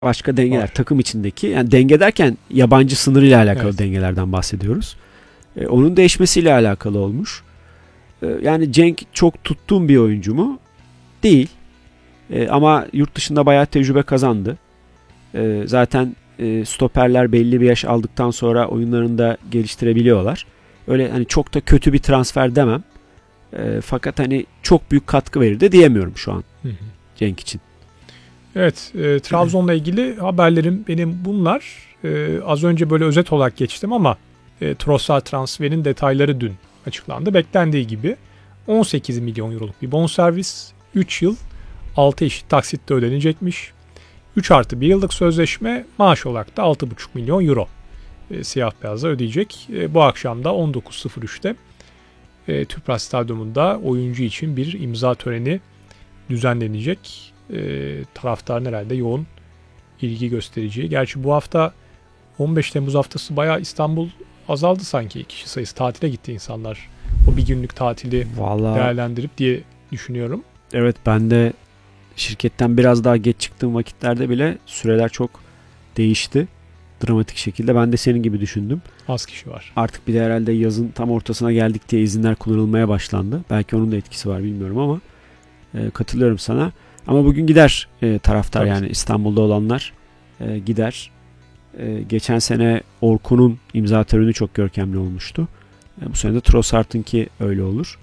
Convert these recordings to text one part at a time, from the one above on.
başka dengeler, Var. takım içindeki, yani denge derken yabancı sınırıyla alakalı Evet. dengelerden bahsediyoruz. Onun değişmesiyle alakalı olmuş. Yani Cenk çok tuttuğum bir oyuncu mu? Değil. Ama yurt dışında bayağı tecrübe kazandı. Zaten stoperler belli bir yaş aldıktan sonra oyunlarını da geliştirebiliyorlar. Öyle hani çok da kötü bir transfer demem. Fakat hani çok büyük katkı verir de diyemiyorum şu an Hı hı. Cenk için. Evet, Trabzon'la ilgili haberlerim benim bunlar. Az önce böyle özet olarak geçtim ama Trossard transferinin detayları dün açıklandı. Beklendiği gibi 18 milyon euroluk bir bonservis, 3 yıl 6 eşit taksitte ödenecekmiş. 3 artı 1 yıllık sözleşme, maaş olarak da 6,5 milyon euro siyah beyaza ödeyecek. Bu akşam da 19.03'te Tüpraş Stadyumunda oyuncu için bir imza töreni düzenlenecek. Taraftarın herhalde yoğun ilgi göstereceği. Gerçi bu hafta 15 Temmuz haftası bayağı İstanbul azaldı sanki, kişi sayısı. Tatile gitti insanlar. O bir günlük tatili Vallahi değerlendirip diye düşünüyorum. evet, ben de şirketten biraz daha geç çıktığım vakitlerde bile süreler çok değişti. Dramatik şekilde. Ben de senin gibi düşündüm. Az kişi var. Artık bir de herhalde yazın tam ortasına geldik diye izinler kullanılmaya başlandı. Belki onun da etkisi var, bilmiyorum ama katılıyorum sana. Ama bugün gider taraftar, Tabii. yani İstanbul'da olanlar gider. Geçen sene Orkun'un imza töreni çok görkemli olmuştu. Bu sene de Trossard'ınki öyle olur.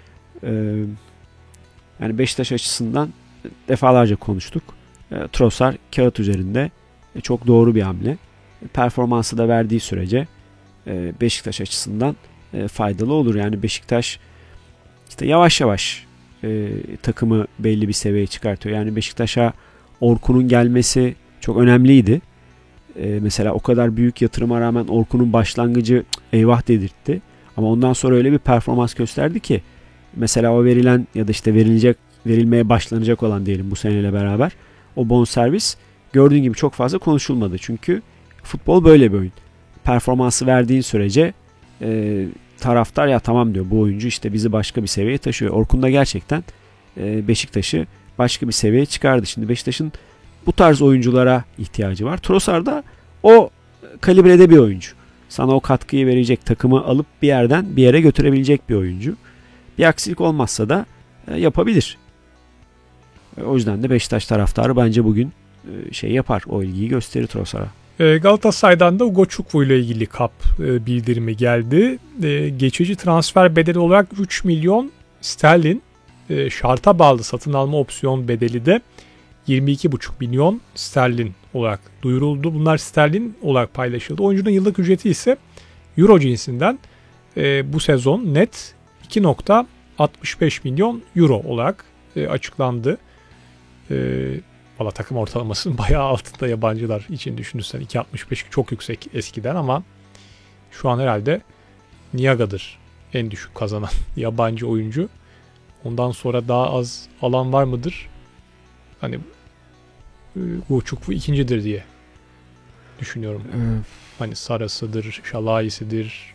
Yani Beşiktaş açısından defalarca konuştuk. Trossard kağıt üzerinde çok doğru bir hamle. Performansı da verdiği sürece Beşiktaş açısından faydalı olur. Yani Beşiktaş işte yavaş yavaş takımı belli bir seviyeye çıkartıyor. Yani Beşiktaş'a Orkun'un gelmesi çok önemliydi. Mesela o kadar büyük yatırıma rağmen Orkun'un başlangıcı eyvah dedirtti. Ama ondan sonra öyle bir performans gösterdi ki, mesela o verilen ya da işte verilmeye başlanacak olan diyelim bu seneyle beraber o bonservis gördüğün gibi çok fazla konuşulmadı. Çünkü futbol böyle bir oyun. Performansı verdiğin sürece taraftar ya tamam diyor, bu oyuncu işte bizi başka bir seviyeye taşıyor. Orkun da gerçekten Beşiktaş'ı başka bir seviyeye çıkardı. Şimdi Beşiktaş'ın bu tarz oyunculara ihtiyacı var. Trossard da o kalibrede bir oyuncu. Sana o katkıyı verecek, takımı alıp bir yerden bir yere götürebilecek bir oyuncu. Bir aksilik olmazsa da yapabilir. O yüzden de Beşiktaş taraftarı bence bugün şey yapar, o ilgiyi gösterir Trossard'a. Galatasaray'dan da Ugo Çukwu ile ilgili bildirimi geldi. Geçici transfer bedeli olarak 3 milyon sterlin, şarta bağlı satın alma opsiyon bedeli de 22,5 milyon sterlin olarak duyuruldu. Bunlar sterlin olarak paylaşıldı. Oyuncunun yıllık ücreti ise euro cinsinden bu sezon net 2,65 milyon euro olarak açıklandı. Valla takım ortalamasının bayağı altında yabancılar için düşünürsen. 2,65 çok yüksek eskiden ama şu an herhalde Niaga'dır en düşük kazanan yabancı oyuncu. Ondan sonra daha az alan var mıdır? Hani bu Çukwu ikincidir diye düşünüyorum. Hani Sarası'dır, Şalayisi'dir,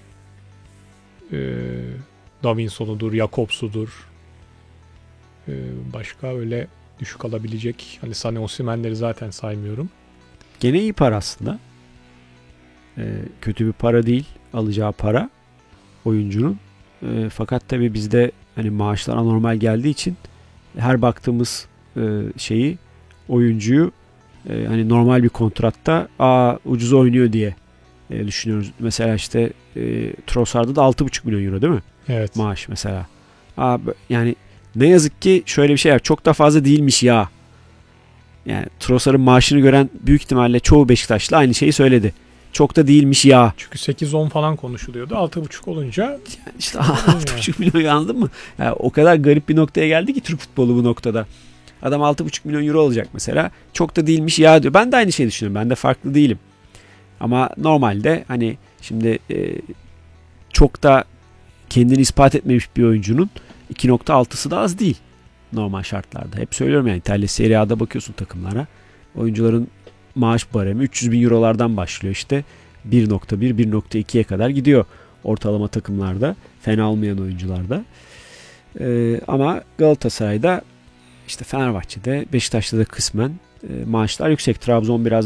Davinson'udur, Jakobs'udur. Başka öyle düşük alabilecek. Hani Sané, Osimhen'leri zaten saymıyorum. Gene iyi para aslında. Kötü bir para değil alacağı para oyuncunun. Fakat tabii bizde hani maaşlar anormal geldiği için her baktığımız oyuncuyu hani normal bir kontratta ucuz oynuyor diye düşünüyoruz. Mesela işte Trossard'da da 6,5 milyon euro değil mi? Evet. Maaş mesela. Yani ne yazık ki şöyle bir şey var. Çok da fazla değilmiş ya. Yani Trossard'ın maaşını gören büyük ihtimalle çoğu Beşiktaşlı aynı şeyi söyledi. Çok da değilmiş ya. Çünkü 8-10 falan konuşuluyordu. 6,5 olunca yani işte 6,5 milyon, anladın mı? Yani o kadar garip bir noktaya geldi ki Türk futbolu bu noktada. Adam 6,5 milyon euro alacak mesela. Çok da değilmiş ya diyor. Ben de aynı şeyi düşünüyorum. Ben de farklı değilim. Ama normalde hani şimdi çok da kendini ispat etmemiş bir oyuncunun 2,6'sı da az değil. Normal şartlarda. Hep söylüyorum yani, İtalya Serie A'da bakıyorsun takımlara. Oyuncuların maaş baremi 300 bin eurolardan başlıyor işte. 1,1-1,2'ye kadar gidiyor ortalama takımlarda. Fena olmayan oyuncularda. Ama Galatasaray'da, işte Fenerbahçe'de, Beşiktaş'ta da kısmen maaşlar yüksek. Trabzon biraz